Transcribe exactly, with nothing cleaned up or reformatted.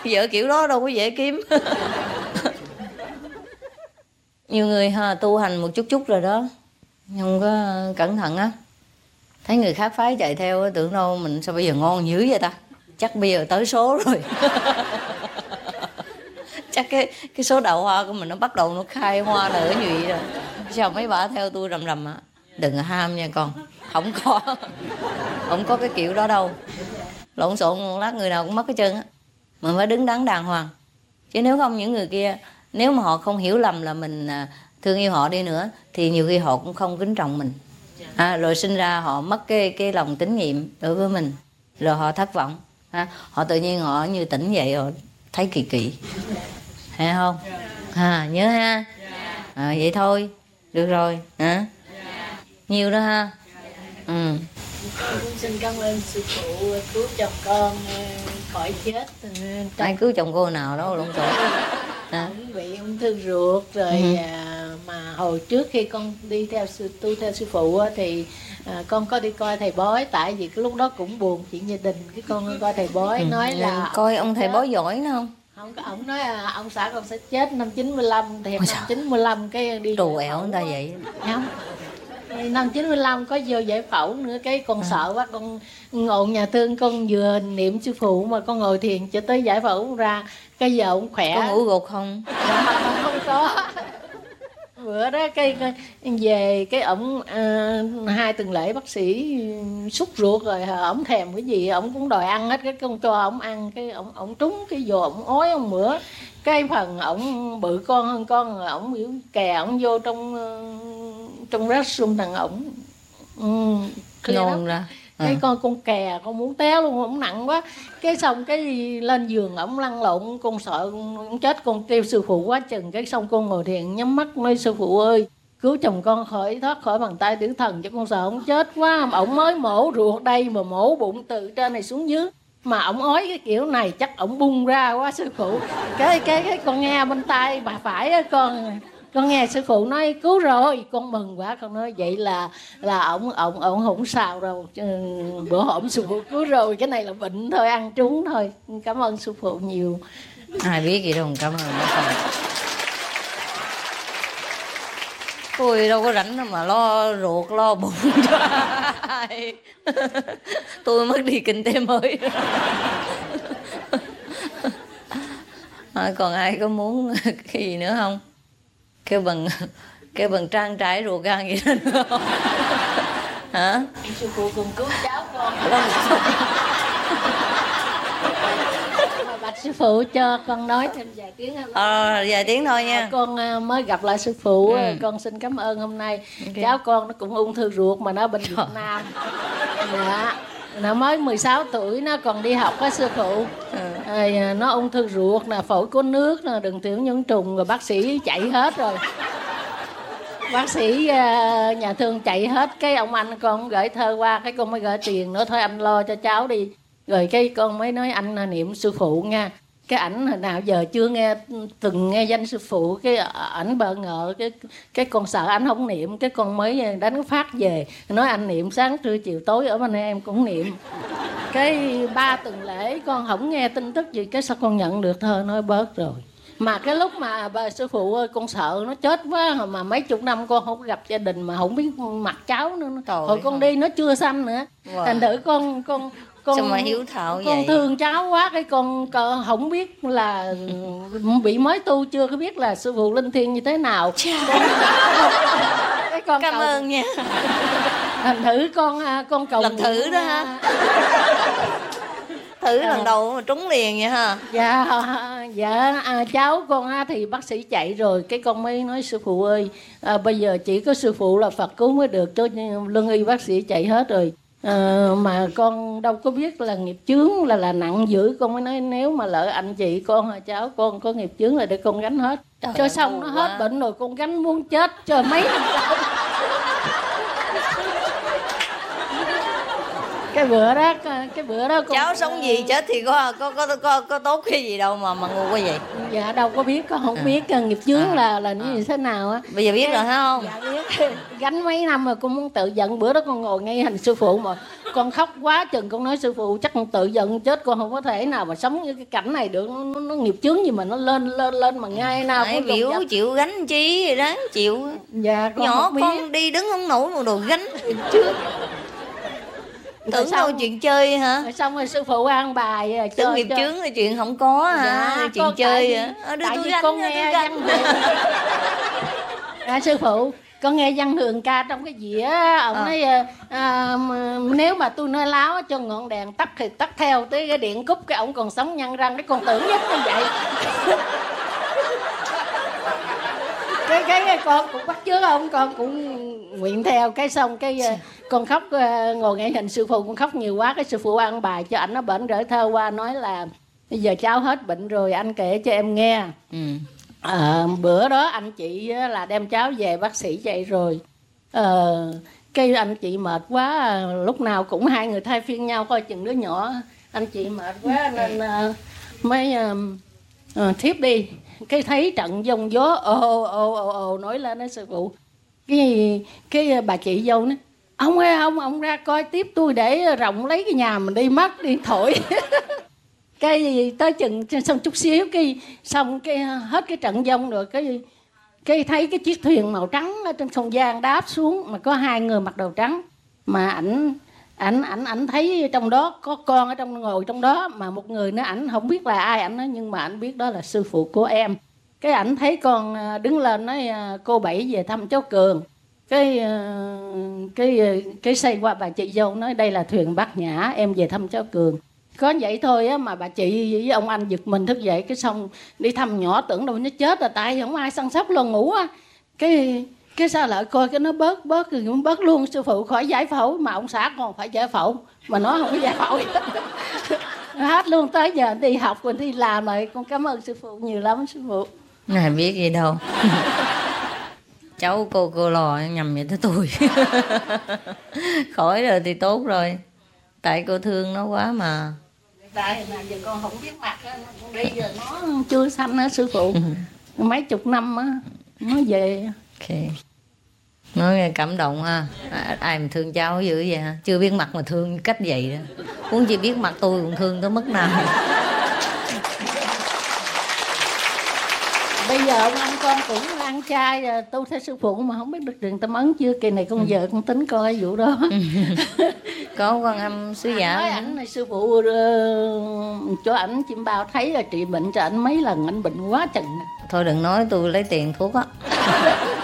Vợ kiểu đó đâu có dễ kiếm. Nhiều người ha, tu hành một chút chút rồi đó, không có cẩn thận á, thấy người khác phái chạy theo tưởng đâu mình sao bây giờ ngon dữ vậy ta, chắc bây giờ tới số rồi. Chắc cái cái số đào hoa của mình nó bắt đầu nó khai hoa nở nhụy rồi. Sao mấy bà theo tôi rầm rầm á, đừng ham nha con, không có, không có cái kiểu đó đâu. Lộn xộn một lát người nào cũng mất cái chân á, mà phải đứng đắn đàng hoàng. Chứ nếu không những người kia, nếu mà họ không hiểu lầm là mình thương yêu họ đi nữa, thì nhiều khi họ cũng không kính trọng mình. À, rồi sinh ra họ mất cái cái lòng tín nhiệm đối với mình, rồi họ thất vọng. À, họ tự nhiên họ như tỉnh dậy, họ thấy kỳ kỳ, hay không? À, nhớ ha. À, vậy thôi, được rồi. À, nhiều đó ha. Ừ. Con cũng xin cảm ơn sư phụ cứu chồng con khỏi chết. Ai cứu chồng cô nào đó lộn xộn. À. Ông bị ung thư ruột rồi. Ừ. À, mà hồi trước khi con đi theo sư tu theo sư phụ thì à, con có đi coi thầy bói, tại vì cái lúc đó cũng buồn chuyện gia đình, cái con coi thầy bói. Ừ. Nói là coi ông thầy bói giỏi nữa không? Không, ông nói là ông xã con sẽ chết năm chín mươi lăm, thì năm chín mươi lăm cái đi trù ẻo người ta vậy. Không, năm chín mươi lăm có vô giải phẫu nữa, cái con à. Sợ quá, con ngồi nhà thương, con vừa niệm sư phụ mà con ngồi thiền cho tới giải phẫu ra, cái giờ ông khỏe. Có ngủ gục không? Dạ, không có. Bữa đó cái, cái về cái ổng à, hai tuần lễ bác sĩ sút ruột rồi, ổng thèm cái gì ổng cũng đòi ăn hết, cái con cho ổng ăn, cái ổng ổng trúng cái vô ổng ói ổng mửa, cái phần ổng bự con hơn con, ổng biểu kè ổng vô trong trong restroom thằng ổng nôn ra. Cái à. con con kè con muốn té luôn, ổng nặng quá, cái xong cái lên giường ổng lăn lộn, con sợ con chết, con kêu sư phụ quá chừng, cái xong con ngồi thiền nhắm mắt nói sư phụ ơi cứu chồng con khỏi thoát khỏi bàn tay tử thần, cho con sợ ổng chết quá, ổng mới mổ ruột đây mà mổ bụng từ trên này xuống dưới mà ổng ói cái kiểu này chắc ổng bung ra quá sư phụ. Cái cái cái con nghe bên tai bà phải á, con con nghe sư phụ nói cứu rồi, con mừng quá, con nói vậy là là ổng ổng ổng không sao đâu, bữa hổm sư phụ cứu rồi, cái này là bệnh thôi, ăn trúng thôi. Cảm ơn sư phụ nhiều. Ai biết gì đâu, cảm ơn. Tôi đâu có rảnh đâu mà lo ruột lo bụng cho ai. Tôi mất đi kinh tế mới. À, còn ai có muốn cái gì nữa không? Kêu bằng kêu bằng trang trải ruột gan gì đó nữa không? Hả? Sư phụ cùng cứu cháu con. Bạch sư phụ cho con nói thêm vài tiếng. Ờ, à, vài tiếng thôi nha. À, con mới gặp lại sư phụ, ừ. Con xin cảm ơn hôm nay. Okay. Cháu con nó cũng ung thư ruột mà nó bên Việt Nam. Dạ. Nó mới mười sáu tuổi, nó còn đi học á sư phụ. Ừ. À, nó ung thư ruột nè, phổi có nước nè, đường tiểu nhiễm trùng, rồi bác sĩ chạy hết rồi. Bác sĩ uh, nhà thương chạy hết, cái ông anh con gửi thơ qua, cái con mới gửi tiền nữa, thôi anh lo cho cháu đi. Rồi cái con mới nói anh niệm sư phụ nha. Cái ảnh hồi nào giờ chưa nghe từng nghe danh sư phụ, cái ảnh bỡ ngỡ, cái cái con sợ ảnh không niệm, cái con mới đánh phát về nói anh niệm sáng trưa chiều tối ở bên em cũng niệm. Cái ba tuần lễ con không nghe tin tức gì, cái sao con nhận được thơ nói bớt rồi. Mà cái lúc mà bà sư phụ ơi, con sợ nó chết quá, mà mấy chục năm con không gặp gia đình mà không biết mặt cháu nữa. Trời hồi con đi nó chưa xanh nữa. Wow. Thành thử con con con sao mà hiếu thảo con vậy? thương cháu quá, cái con, con không biết là bị mới tu chưa có biết là sư phụ linh thiêng như thế nào. Cái con cảm cầu... ơn nha. Thành thử con con cầu làm thử đó ha. Thử à. Lần đầu mà trúng liền vậy ha. Dạ dạ à, cháu con thì bác sĩ chạy rồi, cái con mới nói sư phụ ơi à, bây giờ chỉ có sư phụ là Phật cứu mới được, chứ lương y bác sĩ chạy hết rồi. À, mà con đâu có biết là nghiệp chướng là là nặng dữ, con mới nói nếu mà lỡ anh chị con hay cháu con có nghiệp chướng là để con gánh hết. Trời cho xong nó hết quá. Bệnh rồi con gánh muốn chết cho mấy cái bữa đó cái bữa đó cháu sống gì chết thì có có có có, có tốt cái gì đâu mà mà ngu quá vậy. Dạ đâu có biết, con không à. biết nghiệp chướng à. là là như à. thế nào á. Bây giờ biết rồi hả không? Dạ biết. Gánh mấy năm rồi con muốn tự giận. Bữa đó con ngồi ngay hình sư phụ mà con khóc quá chừng, con nói sư phụ chắc con tự giận chết, con không có thể nào mà sống như cái cảnh này được. Nó, nó, nó nghiệp chướng gì mà nó lên lên lên mà ngay nào cũng biểu dập. Chịu gánh chi rồi đáng chịu. Dạ con nhỏ con đi đứng không nổi một đồ gánh trước. Tưởng đâu chuyện chơi hả? Rồi xong rồi sư phụ ăn bài chơi nghiệp chơi. Chướng là chuyện không có hả? Dạ, chuyện chơi hả? Tại, tại vì con nghe văn hường. À, sư phụ con nghe văn hường ca trong cái dĩa ông à. nói à, nếu mà tôi nói láo cho ngọn đèn tắt thì tắt theo, tới cái điện cúp cái ổng còn sống nhăn răng, cái con tưởng giống như vậy. cái, cái cái con cũng bắt chước ông, con cũng nguyện theo. Cái xong cái con khóc, ngồi ngay hình sư phụ con khóc nhiều quá, cái sư phụ ăn bài cho ảnh, nó bệnh rỡ thơ qua nói là bây giờ cháu hết bệnh rồi, anh kể cho em nghe. Ừ. À, bữa đó anh chị là đem cháu về bác sĩ chạy rồi. À, cái anh chị mệt quá, lúc nào cũng hai người thay phiên nhau coi chừng đứa nhỏ. Anh chị mệt quá nên uh, mới uh, uh, thiếp đi. Cái thấy trận giông gió ồ ồ ồ ồ nói lên đó sư phụ. Cái cái bà chị dâu nói ông ơi ông ông ra coi tiếp tôi để rộng lấy cái nhà mình đi mất đi thổi. Cái tới chừng xong chút xíu cái xong cái hết cái trận giông rồi, cái cái thấy cái chiếc thuyền màu trắng ở trên không gian đáp xuống mà có hai người mặc đồ trắng, mà ảnh ảnh ảnh ảnh thấy trong đó có con ở trong ngồi trong đó, mà một người nữa ảnh không biết là ai, ảnh nói nhưng mà ảnh biết đó là sư phụ của em. Cái ảnh thấy con đứng lên nói cô Bảy về thăm cháu Cường. Cái cái cái xây qua bà chị dâu nói đây là thuyền Bát Nhã, em về thăm cháu Cường. Có vậy thôi á mà bà chị với ông anh giật mình thức dậy, cái xong đi thăm nhỏ tưởng đâu nó chết rồi, tại không ai săn sóc luôn ngủ á. Cái cái sao lại coi cái nó bớt bớt rồi cũng bớt luôn, sư phụ khỏi giải phẫu mà ông xã còn phải giải phẫu mà nó không có giải phẫu. Hết luôn, tới giờ đi học rồi đi làm rồi. Con cảm ơn sư phụ nhiều lắm sư phụ. Này biết gì đâu. Cháu cô cô lò nhầm vậy tới tôi. Khỏi rồi thì tốt rồi, tại cô thương nó quá mà. Tại là giờ con không biết mặt á, bây giờ nó chưa sanh á sư phụ. Mấy chục năm á nó về. Ok, nói nghe cảm động ha. À, ai mà thương cháu dữ vậy ha, chưa biết mặt mà thương cách vậy đó. Muốn chỉ biết mặt tôi cũng thương tới mức nào. Bây giờ ông anh con cũng ăn chay tu theo sư phụ mà không biết được truyền tâm ấn chưa. Kỳ này con vợ con tính coi vụ đó. Có quan âm sứ giả nói ảnh này sư phụ uh, cho ảnh chim bao thấy là trị bệnh cho ảnh mấy lần ảnh bệnh quá chừng. Thôi đừng nói tôi lấy tiền thuốc á.